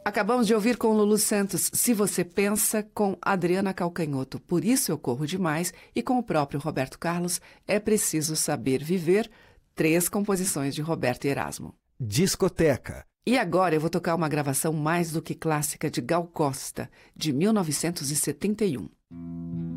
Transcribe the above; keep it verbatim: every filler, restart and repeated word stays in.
Acabamos de ouvir com Lulu Santos, Se Você Pensa, com Adriana Calcanhoto, Por Isso Eu Corro Demais, e com o próprio Roberto Carlos, É Preciso Saber Viver, três composições de Roberto e Erasmo. Discoteca. E agora eu vou tocar uma gravação mais do que clássica de Gal Costa, de mil novecentos e setenta e um.